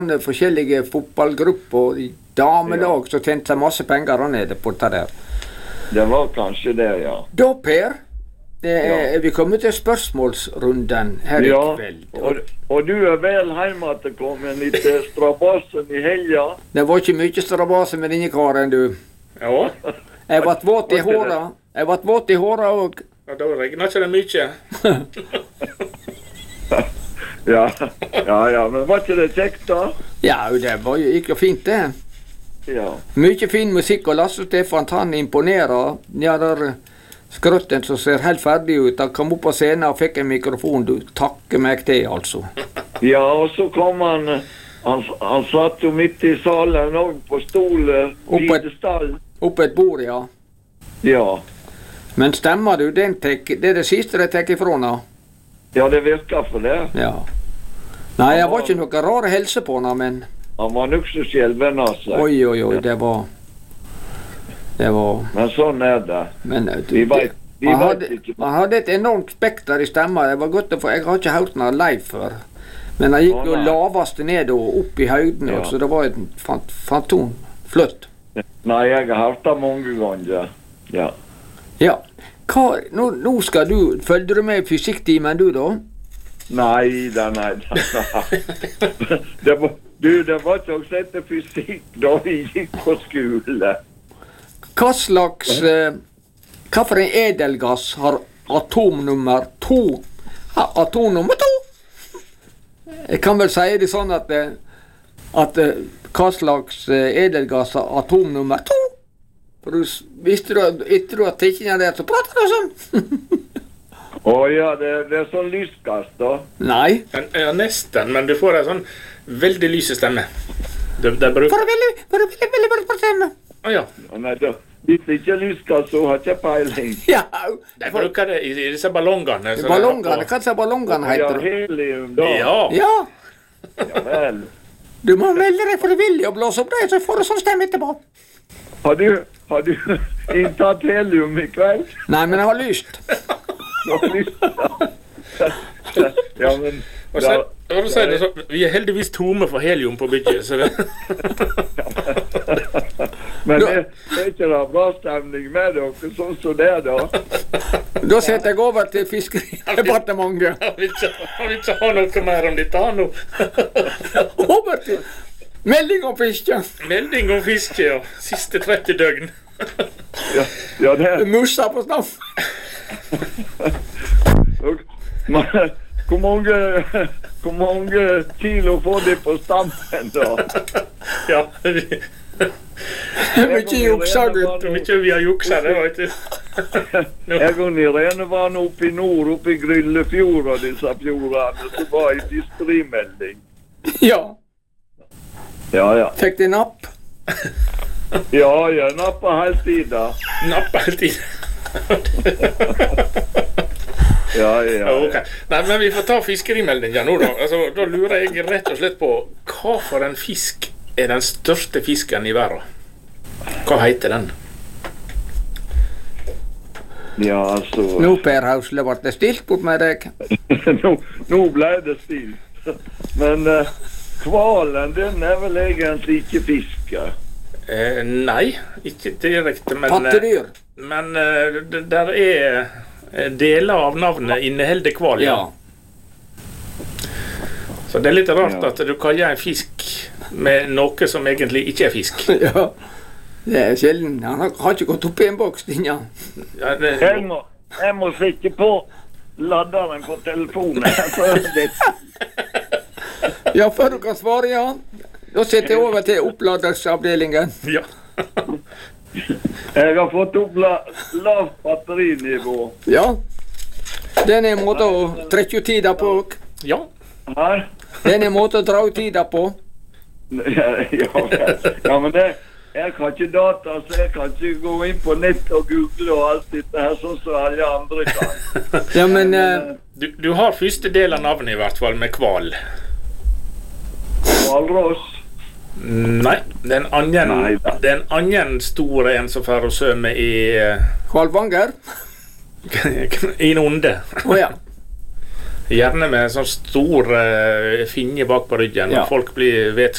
forskjellige fotballgrupper og damelag som tjente seg masse penger der nede på det der. Det var kanskje det, ja. Da, Per, vi kommer til spørsmålsrunden her i kveld. Og du vel hjemme at det kom en litt strabassen i helga? Det var ikke mye strabassen med denne karen, du. Ja. Jeg ble våt i håret. Og Ja, da regner ikke det mye. ja, men var ikke det kjekt da? Ja, det gikk jo fint det. Ja. Mye fin musikk, og Lasse Stefan, han imponerer. Ja, der skrutten som ser helt ferdig ut. Han kom opp på scenen og fikk en mikrofon. Du takker meg til, altså. Ja, og så kom han satt jo midt i salen og på stolen, sidestall. Oppe et bord, ja. Ja. Men stemmer du, det er det siste de tar ifra nå? Ja, det virker for det. Ja. Nei, jeg var ikke noe rare helse på henne, men... Han var nok så skjelven av seg. Oi, det var... Men sånn er det. Men vi vet ikke. Han hadde et enormt spekter i stemmen. Det var godt å få... Jeg har ikke hørt den live før. Men han gikk jo lavast ned og opp i høyden, så det var et fantom. Flott. Nei, jeg har hørt det mange ganger. Ja. Ja. Nå skal du... Følger du med i fysikktimen, du da? Nei. Det var ikke også etter fysikk da vi gikk på skole. Hva for en edelgass har atomnummer 2? Atomnummer 2? Jeg kan vel si det sånn at hva slags edelgass har atomnummer 2? For visste du etter du har teknet det, så prater du sånn. Ja, det er sånn lysgass da. Nei. Ja, nesten, men du får en sånn veldig lyse stemme. Det bruker... For veldig stemme. Ja. Nei, hvis det ikke er lysgass, så har jeg ikke peiling. Ja. De bruker det i disse ballongene. Ballongene, hva er ballongene heter? Ja, helium da. Ja. Ja vel. Du må melde deg frivillig og blåse opp det, så får du sånn stemme etterpå. Har du inntatt helium i kveld? Nei, men jeg har lyst. Du har lyst, ja, men... Vi er heldigvis tomme for helium på bygget, så det... Men det er ikke da bra stemning med dere, sånn som det da. Da setter jeg over til Fiskeridepartementet. Han vil ikke ha noe mer om dette nå. Over til melding om fiske. Melding om fiske, ja. Siste 30 døgn. Ja, det er... Mussa på stam. Hvor mange kilo får de på stammen da? Ja, mye juksa, gutt. Mye vi har juksa, det vet du. Jeg og Irene var oppe i nord, oppe i Gryllefjord og disse fjordene, så var jeg fiskerimelding. Ja. Ja. Fikk de napp? Ja, jeg nappa hele tiden. Nappa hele tiden. Ja. Okay. Nei, men vi får ta fiskerimeldingen nå da. Altså, da lurer jeg rett og slett på, hva for en fisk er den største fisken i verden? Hva heter den? Ja, altså... Nå, Per Hausle, ble det stilt bort med deg? nå ble det stilt. Men hvalen, den er vel egentlig ikke fisk? Nei, ikke direkte, men... Pattedyr? Men der er... Deler av navnet inneholder hval, ja. Så det er litt rart at du kaller en fisk med noe som egentlig ikke er fisk. Ja, det er sjelden. Han har ikke gått opp i en boks, Stinja. Ja, jeg må sitte på ladderen på telefonen. Ja, før du kan svare, ja. Da setter jeg over til oppladersavdelingen. Ja. Jeg har fått opp lavt batterinivå. Ja. Den er en måte å trekke ut tida på. Ja. Her? Den er en måte å dra ut tida på. Ja, men jeg kan ikke data, så jeg kan ikke gå inn på nett og google og alt dette her, sånn som alle andre kan. Ja, men... Du har første del av navnet i hvert fall med hval. Hvalross? Nei, det er en annen stor en som får å sømme i... Hvalvanger? I Nonde. Ja. Gjerne med en sånn stor finne bak på ryggen, Ja. og folk vet